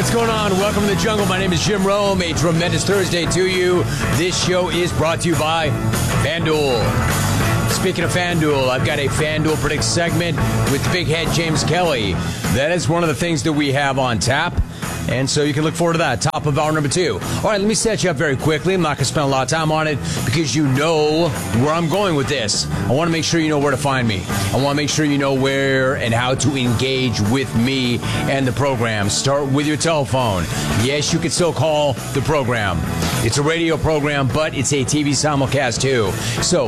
What's going on? Welcome to the jungle. My name is Jim Rome. A tremendous Thursday to you. This show is brought to you by FanDuel. Speaking of FanDuel, I've got a FanDuel Predict segment with the big head James Kelly. That is one of the things that we have on tap. And so you can look forward to that. Top of hour number 2. All right, let me set you up very quickly. I'm not going to spend a lot of time on it because you know where I'm going with this. I want to make sure you know where to find me. I want to make sure you know where and how to engage with me and the program. Start with your telephone. Yes, you can still call the program. It's a radio program, but it's a TV simulcast too. So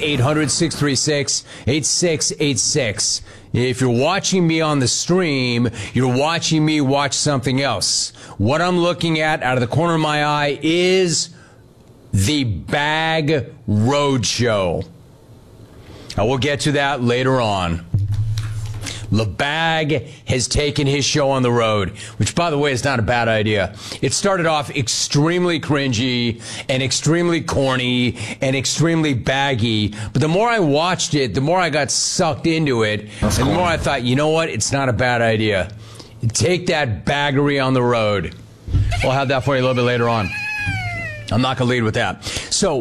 1-800-636-8686. If you're watching me on the stream, you're watching me watch something else. What I'm looking at out of the corner of my eye is the Bag Roadshow. I will get to that later on. LeBag has taken his show on the road, which, by the way, is not a bad idea. It started off extremely cringy and extremely corny and extremely baggy. But the more I watched it, the more I got sucked into it. And the more I thought, you know what? It's not a bad idea. Take that baggery on the road. We'll have that for you a little bit later on. I'm not going to lead with that. So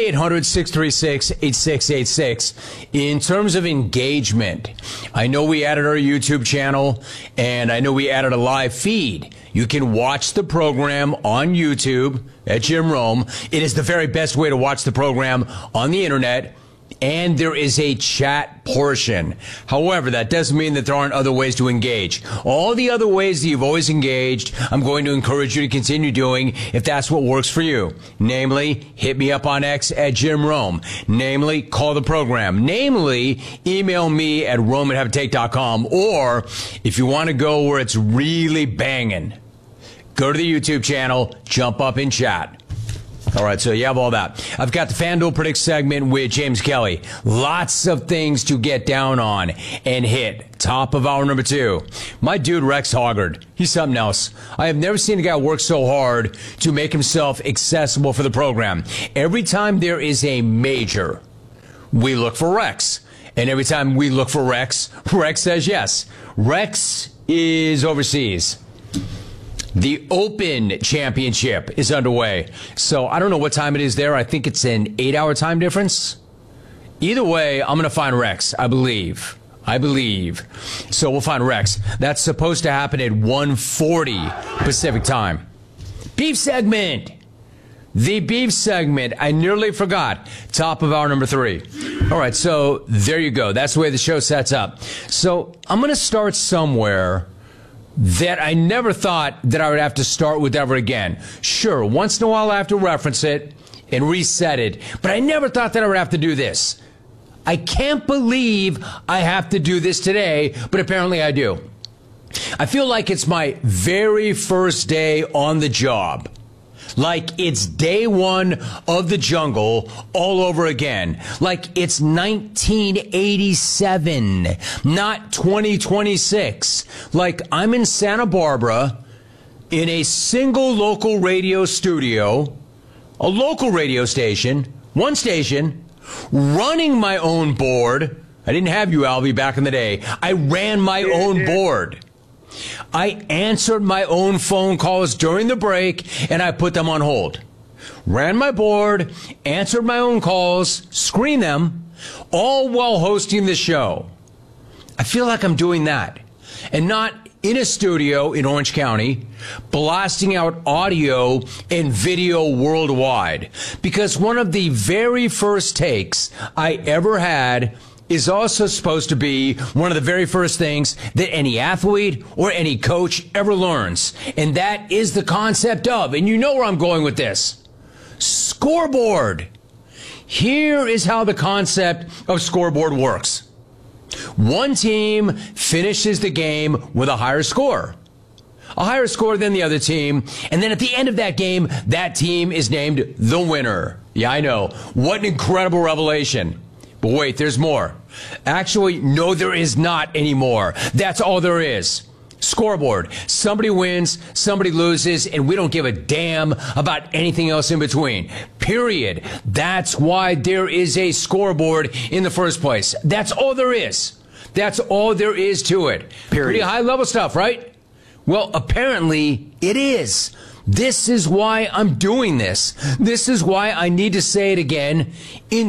1-800-636-8686. In terms of engagement, I know we added our YouTube channel, and I know we added a live feed. You can watch the program on YouTube at Jim Rome. It is the very best way to watch the program on the internet. And there is a chat portion. However, that doesn't mean that there aren't other ways to engage. All the other ways that you've always engaged, I'm going to encourage you to continue doing if that's what works for you. Namely, hit me up on X at Jim Rome. Namely, call the program. Namely, email me at rome@haveatake.com. Or if you want to go where it's really banging, go to the YouTube channel, jump up in chat. All right, so you have all that. I've got the FanDuel Predict segment with James Kelly. Lots of things to get down on and hit. Top of hour number 2. My dude, Rex Hoggard. He's something else. I have never seen a guy work so hard to make himself accessible for the program. Every time there is a major, we look for Rex. And every time we look for Rex, Rex says yes. Rex is overseas. The Open Championship is underway. So I don't know what time it is there. I think it's an 8-hour time difference. Either way, I'm going to find Rex, I believe. So we'll find Rex. That's supposed to happen at 1:40 Pacific time. Beef segment. The beef segment. I nearly forgot. Top of hour number 3. All right, so there you go. That's the way the show sets up. So I'm going to start somewhere that I never thought that I would have to start with ever again. Sure, once in a while I have to reference it and reset it, but I never thought that I would have to do this. I can't believe I have to do this today, but apparently I do. I feel like it's my very first day on the job. Like it's day one of the jungle all over again. Like it's 1987, not 2026. Like I'm in Santa Barbara in a single local radio studio, a local radio station, one station, running my own board. I didn't have you, Albie, back in the day. I ran my own board. I answered my own phone calls during the break, and I put them on hold. Ran my board, answered my own calls, screened them, all while hosting the show. I feel like I'm doing that, and not in a studio in Orange County, blasting out audio and video worldwide. Because one of the very first takes I ever had is also supposed to be one of the very first things that any athlete or any coach ever learns. And that is the concept of, and you know where I'm going with this, scoreboard. Here is how the concept of scoreboard works. One team finishes the game with a higher score than the other team, and then at the end of that game, that team is named the winner. Yeah, I know. What an incredible revelation. But wait, there's more. Actually, no, there is not anymore. That's all there is. Scoreboard. Somebody wins, somebody loses, and we don't give a damn about anything else in between. Period. That's why there is a scoreboard in the first place. That's all there is. That's all there is to it. Period. Pretty high level stuff, right? Well, apparently it is. This is why I'm doing this. This is why I need to say it again in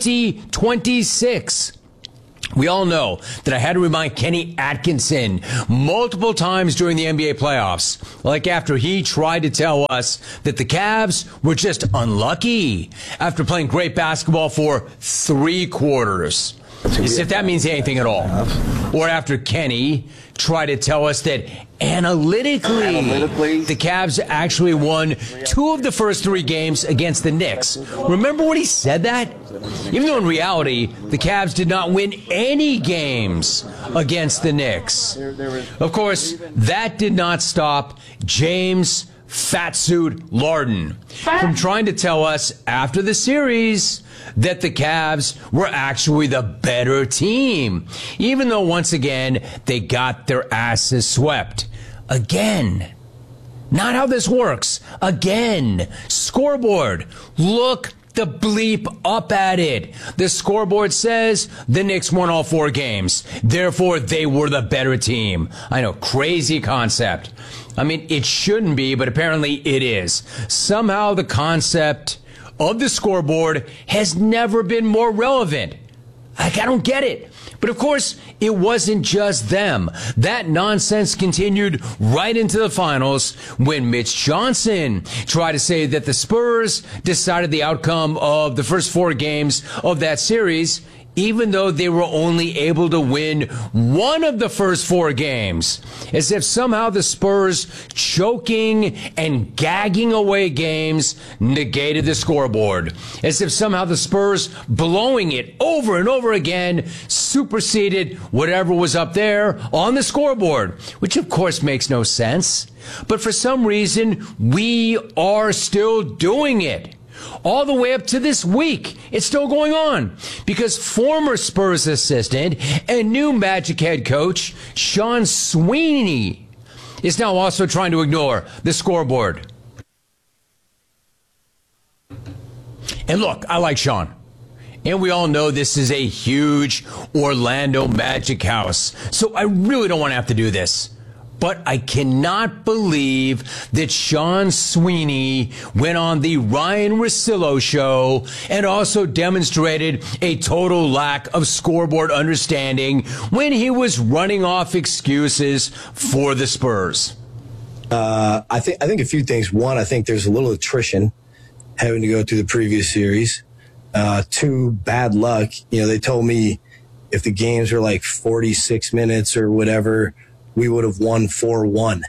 2026. We all know that I had to remind Kenny Atkinson multiple times during the NBA playoffs, like after he tried to tell us that the Cavs were just unlucky after playing great basketball for 3 quarters. As if that means anything at all. Or after Kenny tried to tell us that analytically, the Cavs actually won 2 of the first 3 games against the Knicks. Remember when he said that? Even though in reality, the Cavs did not win any games against the Knicks. Of course, that did not stop James Fatsuit Larden from trying to tell us after the series that the Cavs were actually the better team, even though once again they got their asses swept. Again, not how this works. Again, scoreboard. Look the bleep up at it. The scoreboard says the Knicks won all 4 games. Therefore, they were the better team. I know, crazy concept. I mean, it shouldn't be, but apparently it is. Somehow the concept of the scoreboard has never been more relevant. Like, I don't get it. But of course, it wasn't just them. That nonsense continued right into the finals when Mitch Johnson tried to say that the Spurs decided the outcome of the first 4 games of that series, even though they were only able to win 1 of the first 4 games. As if somehow the Spurs choking and gagging away games negated the scoreboard. As if somehow the Spurs blowing it over and over again superseded whatever was up there on the scoreboard, which of course makes no sense. But for some reason, we are still doing it. All the way up to this week, it's still going on because former Spurs assistant and new Magic head coach Sean Sweeney is now also trying to ignore the scoreboard. And look, I like Sean. And we all know this is a huge Orlando Magic house, so I really don't want to have to do this. But I cannot believe that Sean Sweeney went on the Ryan Russillo show and also demonstrated a total lack of scoreboard understanding when he was running off excuses for the Spurs. I think a few things. One, I think there's a little attrition having to go through the previous series. 2, bad luck. You know, they told me if the games were like 46 minutes or whatever, we would have won 4-1.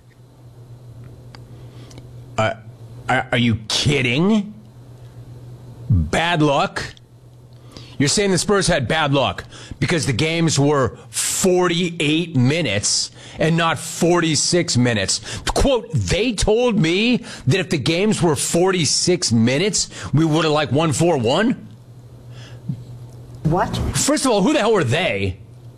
Are you kidding? Bad luck? You're saying the Spurs had bad luck because the games were 48 minutes and not 46 minutes. Quote, they told me that if the games were 46 minutes, we would have like won 4-1? What? First of all, who the hell are they?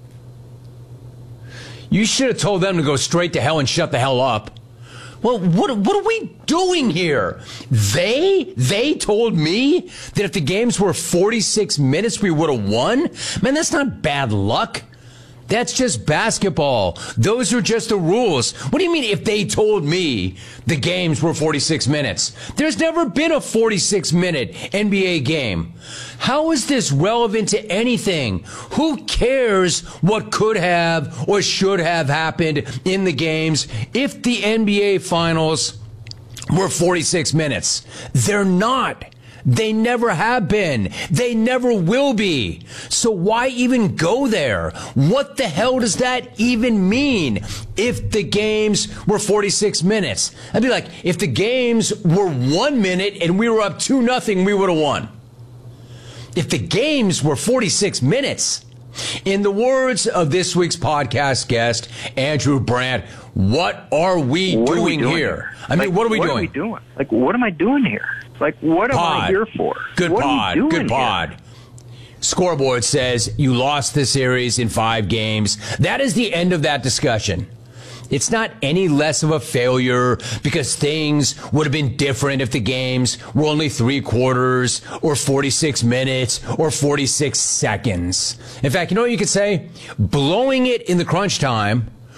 You should have told them to go straight to hell and shut the hell up. Well, what are we doing here? They told me that if the games were 46 minutes, we would have won? Man, that's not bad luck. That's just basketball. Those are just the rules. What do you mean if they told me the games were 46 minutes? There's never been a 46-minute NBA game. How is this relevant to anything? Who cares what could have or should have happened in the games if the NBA Finals were 46 minutes? They're not. They never have been. They never will be. So why even go there? What the hell does that even mean if the games were 46 minutes? I'd be like, if the games were 1 minute and we were up 2-0, we would have won. If the games were 46 minutes, in the words of this week's podcast guest, Andrew Brandt, what are we doing here? I mean, what are we doing? What are we doing? Like, what am I doing here? Like, what am I here for? Good what pod. Good pod. Here? Scoreboard says you lost the series in 5 games. That is the end of that discussion. It's not any less of a failure because things would have been different if the games were only 3 quarters or 46 minutes or 46 seconds. In fact, you know what you could say? Blowing it in the crunch time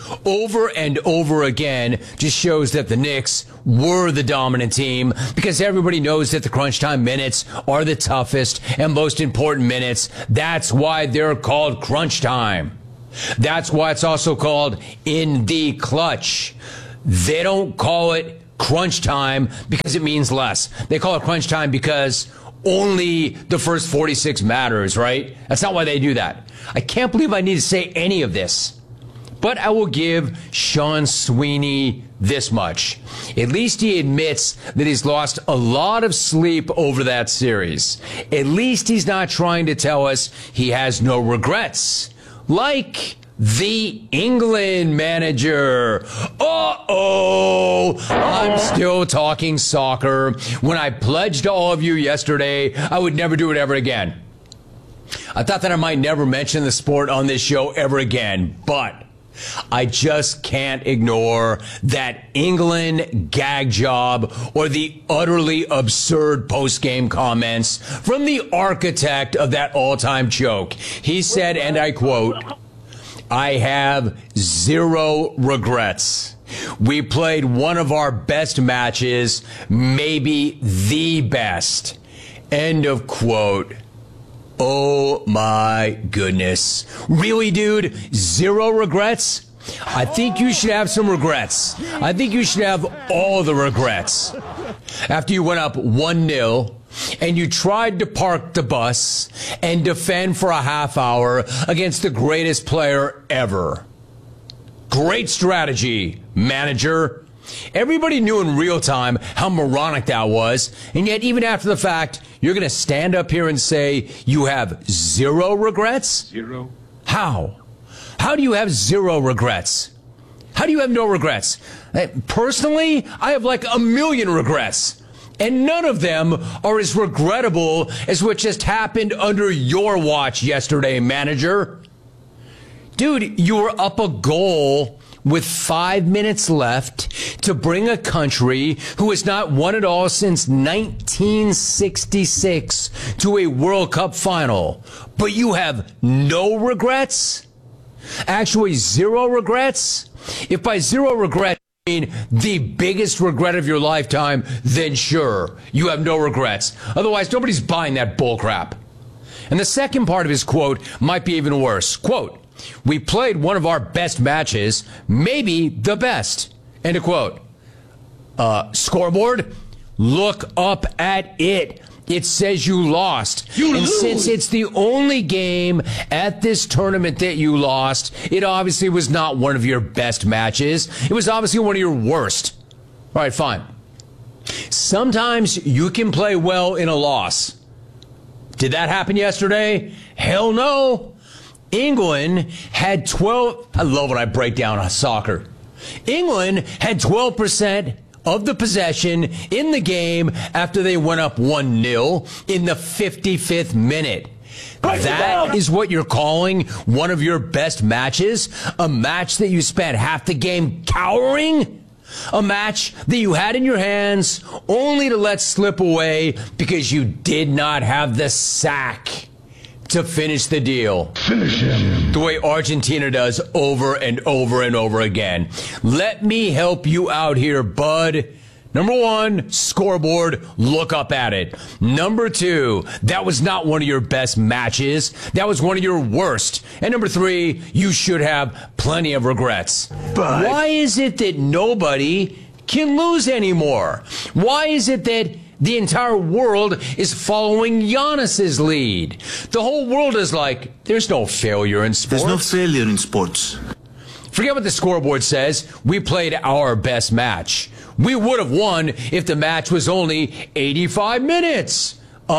over and over again just shows that the Knicks were the dominant team, because everybody knows that the crunch time minutes are the toughest and most important minutes. That's why they're called crunch time. That's why it's also called in the clutch. They don't call it crunch time because it means less. They call it crunch time because only the first 46 matters, right? That's not why they do that. I can't believe I need to say any of this. But I will give Sean Sweeney this much. At least he admits that he's lost a lot of sleep over that series. At least he's not trying to tell us he has no regrets. Like the England manager. I'm still talking soccer when I pledged to all of you yesterday I would never do it ever again. I thought that I might never mention the sport on this show ever again, but I just can't ignore that England gag job or the utterly absurd post-game comments from the architect of that all-time joke. He said, and I quote, "I have zero regrets. We played one of our best matches, maybe the best." End of quote. Oh my goodness. Really, dude? Zero regrets? I think you should have some regrets. I think you should have all the regrets. After you went up 1-0 and you tried to park the bus and defend for a half hour against the greatest player ever. Great strategy, manager. Everybody knew in real time how moronic that was, and yet even after the fact, you're going to stand up here and say you have zero regrets? Zero. How? How do you have zero regrets? How do you have no regrets? Personally, I have like a million regrets, and none of them are as regrettable as what just happened under your watch yesterday, manager. Dude, you were up a goal with 5 minutes left to bring a country who has not won it all since 1966 to a World Cup final. But you have no regrets? Actually, zero regrets? If by zero regrets you mean the biggest regret of your lifetime, then sure, you have no regrets. Otherwise, nobody's buying that bullcrap. And the second part of his quote might be even worse. Quote, "We played one of our best matches, maybe the best." End of quote. Scoreboard? Look up at it. It says you lost. Since it's the only game at this tournament that you lost, it obviously was not one of your best matches. It was obviously one of your worst. All right, fine. Sometimes you can play well in a loss. Did that happen yesterday? Hell no. England had 12. I love when I break down soccer. England had 12% of the possession in the game after they went up 1-0 in the 55th minute. That is what you're calling one of your best matches? A match that you spent half the game cowering? A match that you had in your hands only to let slip away because you did not have the sack to finish the deal. Finish him. The way Argentina does over and over and over again. Let me help you out here, bud. Number one, scoreboard, look up at it. Number two, that was not one of your best matches. That was one of your worst. And number three, you should have plenty of regrets. But why is it that nobody can lose anymore? Why is it that the entire world is following Giannis's lead? The whole world is like, there's no failure in sports. There's no failure in sports. Forget what the scoreboard says. We played our best match. We would have won if the match was only 85 minutes.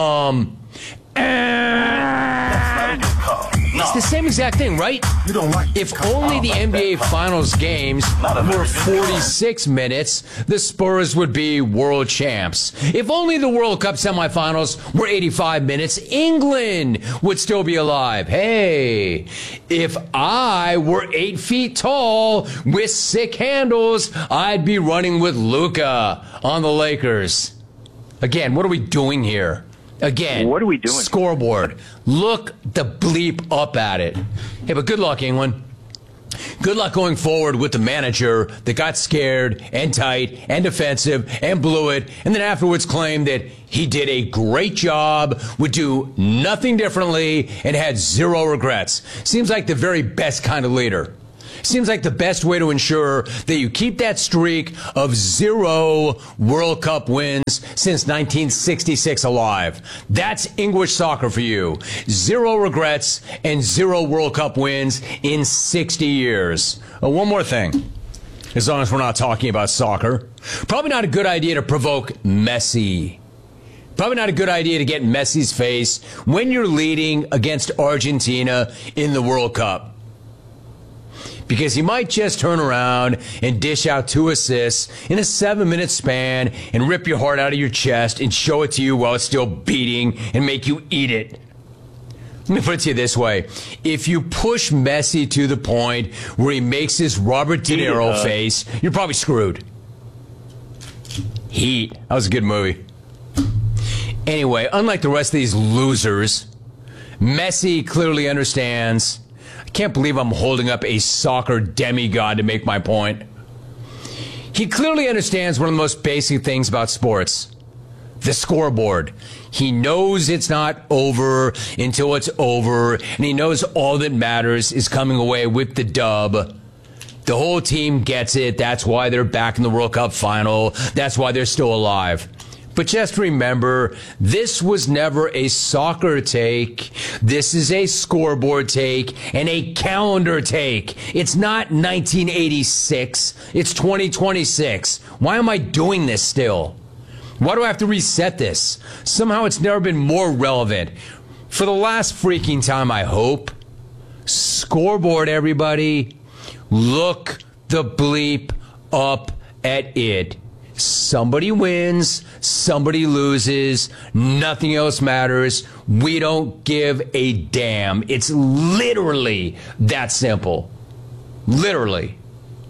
It's the same exact thing, right? You don't like If only the NBA Finals games were 46 minutes, the Spurs would be world champs. If only the World Cup semifinals were 85 minutes, England would still be alive. Hey, if I were 8 feet tall with sick handles, I'd be running with Luka on the Lakers. Again, what are we doing here? Again, What are we doing? Scoreboard. Look the bleep up at it. Hey, but good luck, England. Good luck going forward with the manager that got scared and tight and defensive and blew it, and then afterwards claimed that he did a great job, would do nothing differently, and had zero regrets. Seems like the very best kind of leader. Seems like the best way to ensure that you keep that streak of 0 World Cup wins since 1966 alive. That's English soccer for you. 0 regrets and 0 World Cup wins in 60 years. One more thing, as long as we're not talking about soccer. Probably not a good idea to provoke Messi. Probably not a good idea to get in Messi's face when you're leading against Argentina in the World Cup. Because he might just turn around and dish out 2 assists in a 7-minute span and rip your heart out of your chest and show it to you while it's still beating and make you eat it. Let me put it to you this way. If you push Messi to the point where he makes his Robert De Niro face, you're probably screwed. Heat. That was a good movie. Anyway, unlike the rest of these losers, Messi clearly understands. I can't believe I'm holding up a soccer demigod to make my point. He clearly understands one of the most basic things about sports. The scoreboard. He knows it's not over until it's over, and he knows all that matters is coming away with the dub. The whole team gets it. That's why they're back in the World Cup final. That's why they're still alive. But just remember, this was never a soccer take. This is a scoreboard take and a calendar take. It's not 1986. It's 2026. Why am I doing this still? Why do I have to reset this? Somehow it's never been more relevant. For the last freaking time, I hope. Scoreboard, everybody. Look the bleep up at it. Somebody wins, somebody loses, nothing else matters. We don't give a damn. It's literally that simple. Literally.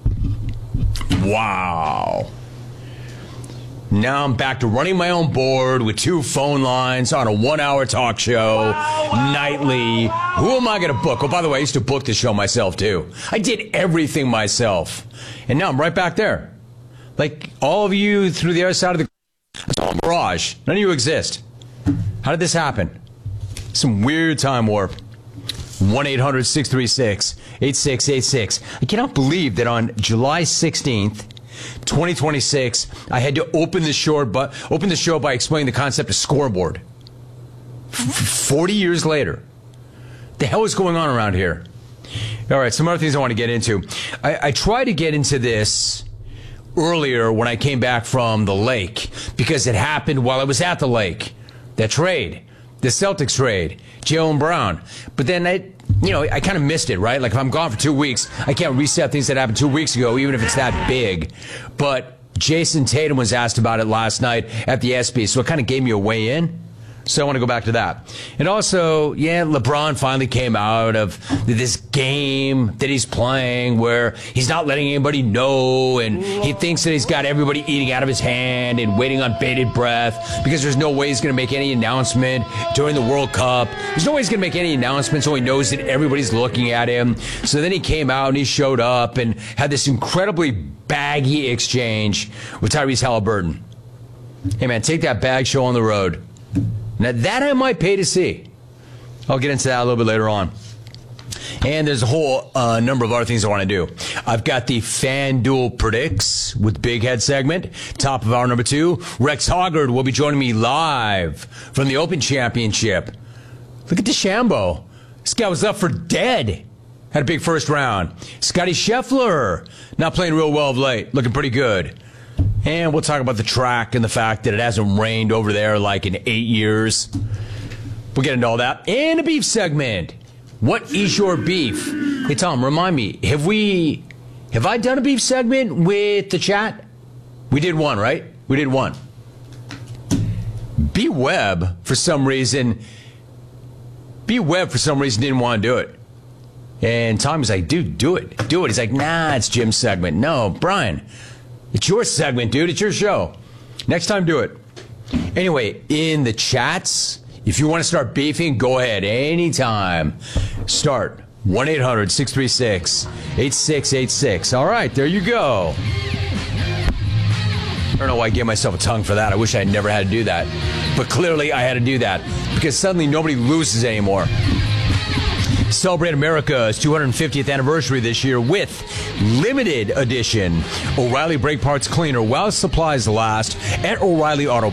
Wow. Now I'm back to running my own board with 2 phone lines on a 1-hour talk show nightly. Who am I going to book? Oh, by the way, I used to book the show myself, too. I did everything myself. And now I'm right back there. Like all of you through the other side of the... It's all a mirage. None of you exist. How did this happen? Some weird time warp. 1-800-636-8686. I cannot believe that on July 16th, 2026, I had to open the show by explaining the concept of scoreboard. 40 years later. The hell is going on around here? All right, some other things I want to get into. I tried to get into this earlier when I came back from the lake because it happened while I was at the lake. That trade, the Celtics trade, Jaylen Brown. But then I kind of missed it, right? Like if I'm gone for 2 weeks, I can't reset things that happened 2 weeks ago, even if it's that big. But Jason Tatum was asked about it last night at the ESPY, so it kind of gave me a way in. So I want to go back to that. And also, LeBron finally came out of this game that he's playing where he's not letting anybody know, and he thinks that he's got everybody eating out of his hand and waiting on bated breath because there's no way he's going to make any announcement during the World Cup. There's no way he's going to make any announcement so he knows that everybody's looking at him. So then he came out and he showed up and had this incredibly baggy exchange with Tyrese Halliburton. Hey, man, take that bag show on the road. Now, that I might pay to see. I'll get into that a little bit later on. And there's a whole number of other things I want to do. I've got the FanDuel Predicts with Big Head segment. Top of hour number 2. Rex Hoggard will be joining me live from the Open Championship. Look at DeChambeau. This guy was up for dead. Had a big first round. Scotty Scheffler, not playing real well of late. Looking pretty good. And we'll talk about the track and the fact that it hasn't rained over there like in 8 years. We'll get into all that. And a beef segment. What is your beef? Hey, Tom, remind me, have I done a beef segment with the chat? We did one, right? We did one. B-Web, for some reason, didn't want to do it. And Tom was like, dude, do it. Do it. He's like, nah, it's Jim's segment. No, Brian. It's your segment, dude. It's your show. Next time, do it. Anyway, in the chats, if you want to start beefing, go ahead. Anytime. Start. 1-800-636-8686. All right, there you go. I don't know why I gave myself a tongue for that. I wish I had never had to do that. But clearly I had to do that because suddenly nobody loses anymore. Celebrate America's 250th anniversary this year with limited edition O'Reilly Brake Parts Cleaner while supplies last at O'Reilly Auto